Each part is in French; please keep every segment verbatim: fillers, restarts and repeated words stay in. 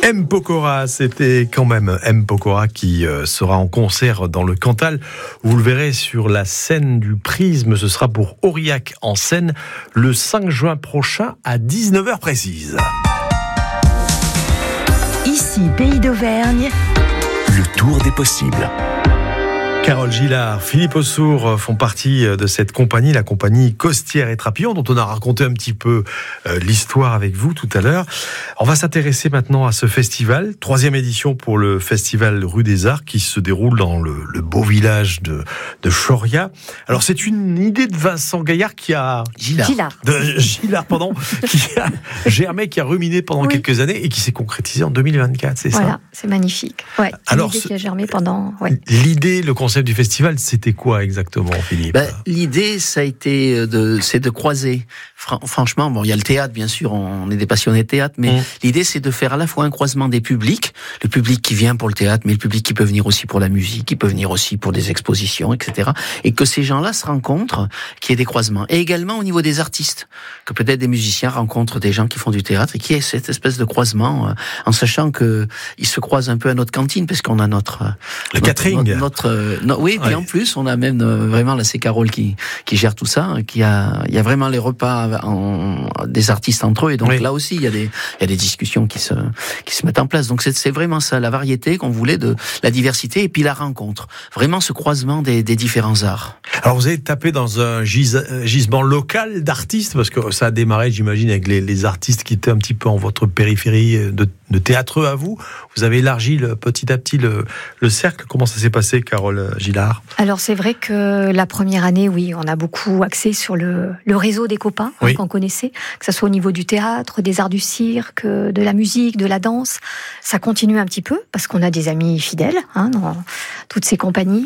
M. Pokora, c'était quand même M. Pokora qui euh, sera en concert dans le Cantal. Vous le verrez sur la scène du Prisme. Ce sera pour Aurillac en Seine le cinq juin prochain à dix-neuf heures précise. Ici, Pays d'Auvergne. Le tour des possibles. Carole Gillard, Philippe Aussour font partie de cette compagnie, la compagnie Costières et Trapillon, dont on a raconté un petit peu euh, l'histoire avec vous tout à l'heure. On va s'intéresser maintenant à ce festival, troisième édition pour le festival Rue des Arts, qui se déroule dans le, le beau village de, de Choria. Alors c'est une idée de Vincent Gaillard qui a... Gillard. Gillard. De Gillard, pardon, qui a germé, qui a ruminé pendant oui. quelques années et qui s'est concrétisé en deux mille vingt-quatre, c'est voilà, ça ? Voilà, c'est magnifique. Ouais, c'est Alors, l'idée qui a germé pendant... Ouais. L'idée, le concept du festival, c'était quoi exactement, Philippe ? Ben, l'idée, ça a été de, c'est de croiser. Fran- franchement, bon, il y a le théâtre, bien sûr, on est des passionnés de théâtre, mais mmh. l'idée, c'est de faire à la fois un croisement des publics, le public qui vient pour le théâtre, mais le public qui peut venir aussi pour la musique, qui peut venir aussi pour des expositions, et cetera. Et que ces gens-là se rencontrent, qu'il y ait des croisements. Et également au niveau des artistes, que peut-être des musiciens rencontrent des gens qui font du théâtre et qu'il y ait cette espèce de croisement, euh, en sachant que ils se croisent un peu à notre cantine, parce qu'on a notre... Le notre, catering. Notre, notre, euh, no, oui, et puis en plus, on a même euh, vraiment, là, c'est Carole qui, qui gère tout ça, qui a, il y a vraiment les repas en, des artistes entre eux, et donc oui. là aussi, il y a des, il y a des discussions qui se, qui se mettent en place. Donc c'est, c'est vraiment ça, la variété qu'on voulait, de la diversité, et puis la rencontre. Vraiment ce croisement des, des différents arts. Alors vous avez tapé dans un gis, gisement local d'artistes, parce que ça a démarré, j'imagine, avec les, les artistes qui étaient un petit peu en votre périphérie de, de théâtreux à vous. Vous avez élargi le, petit à petit le, le cercle. Comment ça s'est passé, Carole Gillard ? Alors c'est vrai que la première année, oui, on a beaucoup axé sur le, le réseau des copains oui. hein, qu'on connaissait, que ce soit au niveau du théâtre, des arts du cirque, de la musique, de la danse. Ça continue un petit peu, parce qu'on a des amis fidèles hein, dans toutes ces compagnies.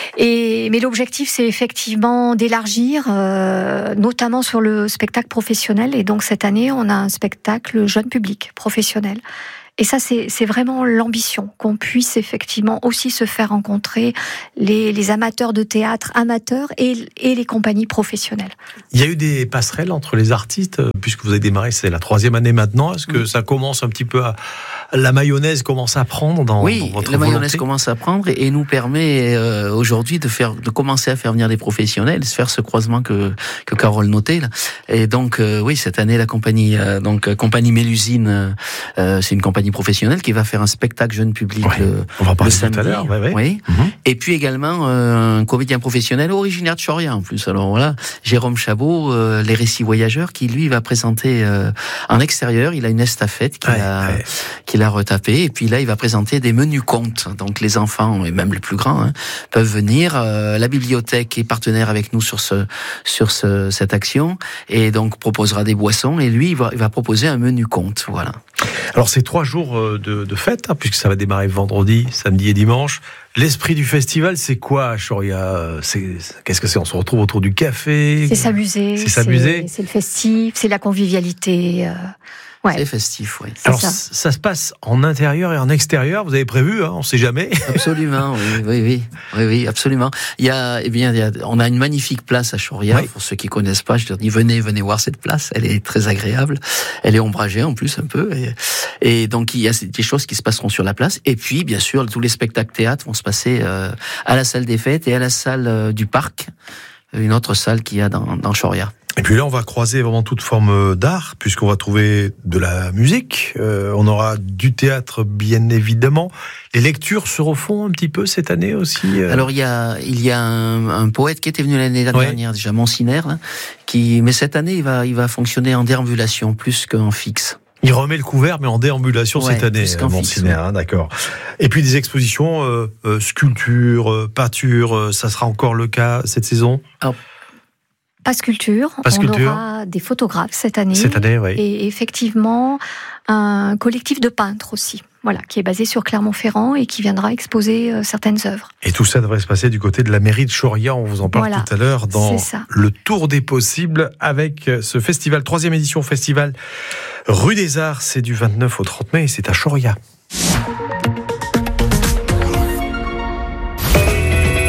Et, mais l'objectif, c'est effectivement d'élargir, euh, notamment sur le spectacle professionnel. Et donc cette année, on a un spectacle jeune public, professionnel. Et ça, c'est, c'est vraiment l'ambition, qu'on puisse effectivement aussi se faire rencontrer les, les amateurs de théâtre, amateurs, et, et les compagnies professionnelles. Il y a eu des passerelles entre les artistes, puisque vous avez démarré, c'est la troisième année maintenant. Est-ce que ça commence un petit peu à... La mayonnaise commence à prendre dans, oui, dans votre la volonté. mayonnaise commence à prendre et, et nous permet euh, aujourd'hui de faire, de commencer à faire venir des professionnels, de faire ce croisement que que Carole notait là. Et donc euh, oui, cette année la compagnie euh, donc euh, compagnie Mélusine, euh, c'est une compagnie professionnelle qui va faire un spectacle jeune public ouais, le, on va en parler le samedi. Tout à l'heure, ouais, ouais. Oui. Mm-hmm. Et puis également euh, un comédien professionnel originaire de Choria en plus. Alors voilà, Jérôme Chabot, euh, les récits voyageurs, qui lui va présenter euh, en extérieur. Il a une estafette qu'il ouais, a ouais. qu'il a retapé, et puis là il va présenter des menus contes, donc les enfants et même les plus grands hein, peuvent venir. Euh, la bibliothèque est partenaire avec nous sur ce sur ce, cette action, et donc proposera des boissons, et lui il va, il va proposer un menu conte. Voilà. Alors c'est trois jours de, de fête hein, puisque ça va démarrer vendredi, samedi et dimanche. L'esprit du festival, c'est quoi, Choria ? C'est, qu'est-ce que c'est ? On se retrouve autour du café ? C'est s'amuser. C'est s'amuser. C'est, c'est le festif, c'est la convivialité. Euh... Ouais. C'est festif, oui. C'est Alors, ça. ça se passe en intérieur et en extérieur. Vous avez prévu, hein, on ne sait jamais. Absolument, oui, oui, oui, oui, oui, absolument. Il y a, eh bien, il y a, on a une magnifique place à Choria. Oui. Pour ceux qui connaissent pas, je leur dis venez, venez voir cette place. Elle est très agréable. Elle est ombragée en plus un peu. Et, et donc il y a des choses qui se passeront sur la place. Et puis, bien sûr, tous les spectacles théâtre vont se passer euh, à la salle des fêtes et à la salle euh, du parc, une autre salle qu'il y a dans, dans Choria. Et puis là, on va croiser vraiment toute forme d'art, puisqu'on va trouver de la musique, euh, on aura du théâtre, bien évidemment. Les lectures se refont un petit peu cette année aussi. Euh... Alors il y a il y a un, un poète qui était venu l'année dernière, ouais. déjà Monsiner, là, qui mais cette année il va il va fonctionner en déambulation plus qu'en fixe. Il remet le couvert, mais en déambulation ouais, cette année, Monsiner, hein, d'accord. Et puis des expositions, euh, euh, sculpture, euh, peinture, euh, ça sera encore le cas cette saison. Alors, Pas sculpture, Pas sculpture. On aura des photographes cette année. Cette année, oui. Et effectivement, un collectif de peintres aussi, voilà, qui est basé sur Clermont-Ferrand et qui viendra exposer euh, certaines œuvres. Et tout ça devrait se passer du côté de la mairie de Choria, on vous en parle voilà, tout à l'heure, dans le Tour des possibles, avec ce festival, troisième édition festival Rue des Arts, c'est du vingt-neuf au trente mai, et c'est à Choria.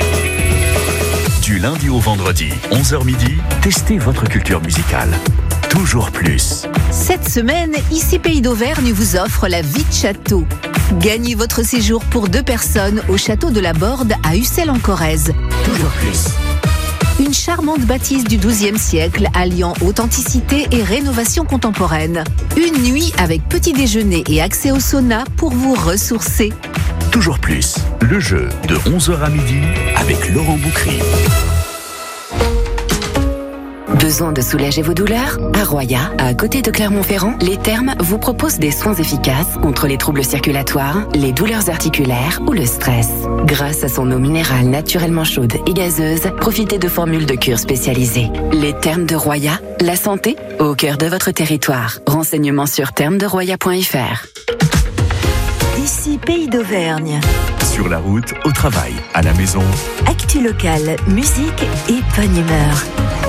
Du lundi au vendredi, onze heures midi, testez votre culture musicale. Toujours plus. Cette semaine, ici Pays d'Auvergne vous offre la vie de château. Gagnez votre séjour pour deux personnes au château de la Borde à Ussel-en-Corrèze. Toujours plus. Une charmante bâtisse du douzième siècle alliant authenticité et rénovation contemporaine. Une nuit avec petit déjeuner et accès au sauna pour vous ressourcer. Toujours plus. Le jeu de onze heures à midi avec Laurent Boucry. Besoin de soulager vos douleurs? À Roya, à côté de Clermont-Ferrand, les Thermes vous proposent des soins efficaces contre les troubles circulatoires, les douleurs articulaires ou le stress. Grâce à son eau minérale naturellement chaude et gazeuse, profitez de formules de cure spécialisées. Les Thermes de Roya, la santé au cœur de votre territoire. Renseignements sur thermes de roya point f r. Ici Pays d'Auvergne. Sur la route, au travail, à la maison. Actu locale, musique et bonne humeur.